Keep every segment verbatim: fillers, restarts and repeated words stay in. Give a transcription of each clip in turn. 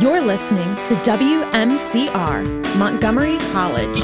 You're listening to W M C R, Montgomery College.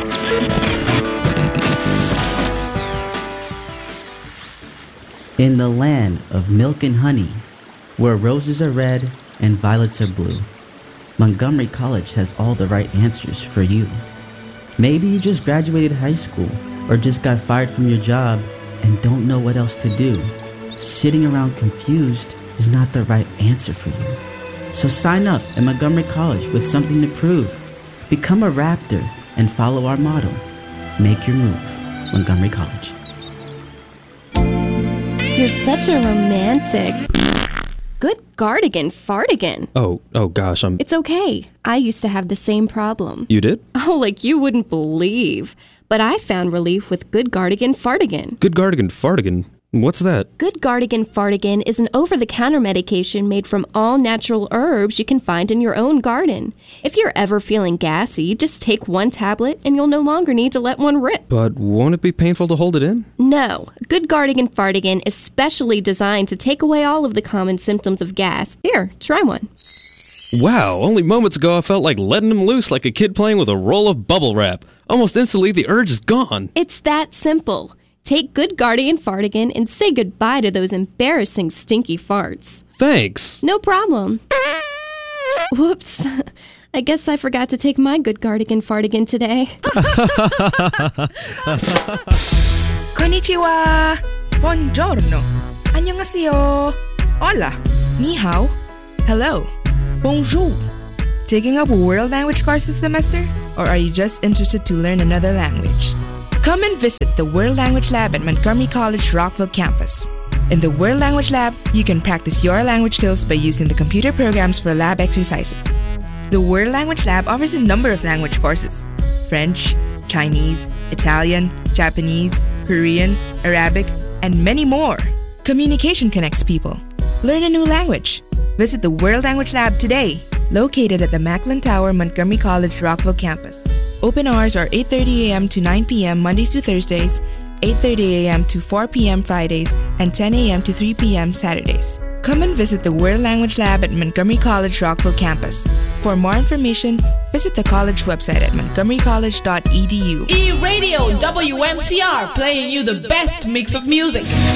In the land of milk and honey, where roses are red and violets are blue, Montgomery College has all the right answers for you. Maybe you just graduated high school or just got fired from your job and don't know what else to do. Sitting around confused is not the right answer for you. So sign up at Montgomery College with something to prove. Become a Raptor and follow our motto. Make your move. Montgomery College. You're such a romantic. Good gardigan fartigan. Oh, oh gosh, I'm... It's okay. I used to have the same problem. You did? Oh, like you wouldn't believe. But I found relief with Good Gardigan Fartigan. Good Gardigan Fartigan? What's that? Good Gardigan Fartigan is an over-the-counter medication made from all natural herbs you can find in your own garden. If you're ever feeling gassy, just take one tablet and you'll no longer need to let one rip. But won't it be painful to hold it in? No. Good Gardigan Fartigan is specially designed to take away all of the common symptoms of gas. Here, try one. Wow, only moments ago I felt like letting him loose like a kid playing with a roll of bubble wrap. Almost instantly, the urge is gone. It's that simple. Take Good Gardigan Fartigan and say goodbye to those embarrassing stinky farts. Thanks. No problem. Whoops. I guess I forgot to take my Good Gardigan Fartigan today. Konnichiwa. Buongiorno. Annyeonghaseyo. Hola. Ni hao. Hello. Bonjour. Taking up a world language course this semester? Or are you just interested to learn another language? Come and visit the World Language Lab at Montgomery College Rockville campus. In the World Language Lab, you can practice your language skills by using the computer programs for lab exercises. The World Language Lab offers a number of language courses: French, Chinese, Italian, Japanese, Korean, Arabic, and many more. Communication connects people. Learn a new language. Visit the World Language Lab today, located at the Macklin Tower, Montgomery College Rockville campus. Open hours are eight thirty a.m. to nine p.m. Mondays to Thursdays, eight thirty a.m. to four p.m. Fridays, and ten a.m. to three p.m. Saturdays. Come and visit the World Language Lab at Montgomery College Rockville campus. For more information, visit the college website at montgomery college dot e d u. E-Radio W M C R, playing you the best mix of music.